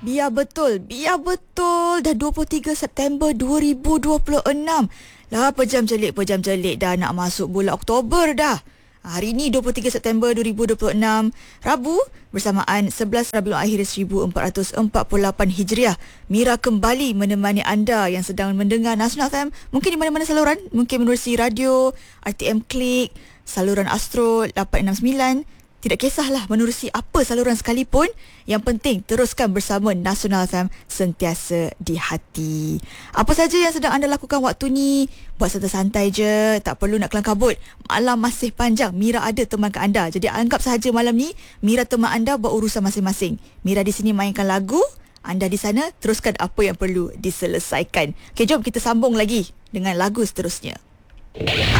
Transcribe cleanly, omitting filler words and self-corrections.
Biar betul. Dah 23 September 2026. Lah pejam celik dah nak masuk bulan Oktober dah. Hari ini 23 September 2026, Rabu, bersamaan 11 Rabiul Akhir 1448 Hijriah. Mira kembali menemani anda yang sedang mendengar Nasional FM, mungkin di mana-mana saluran, mungkin menerusi radio, RTM Klik, saluran Astro 869. Tidak kisahlah menerusi apa saluran sekalipun, yang penting teruskan bersama Nasional FM, sentiasa di hati. Apa saja yang sedang anda lakukan waktu ni, buat santai-santai je, tak perlu nak kelang kabut. Malam masih panjang, Mira ada temankan anda. Jadi anggap sahaja malam ni Mira teman anda buat urusan masing-masing. Mira di sini mainkan lagu, anda di sana teruskan apa yang perlu diselesaikan. Okey, jom kita sambung lagi dengan lagu seterusnya.